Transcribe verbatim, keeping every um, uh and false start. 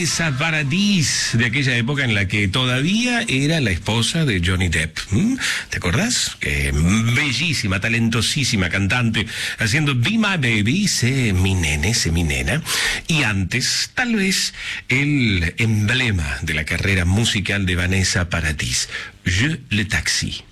Vanessa Paradis, de aquella época en la que todavía era la esposa de Johnny Depp. ¿Mm? ¿Te acordás? Que bellísima, talentosísima cantante, haciendo Be My Baby, sé mi nene, sé mi nena. Y antes, tal vez, el emblema de la carrera musical de Vanessa Paradis, Je le Taxi.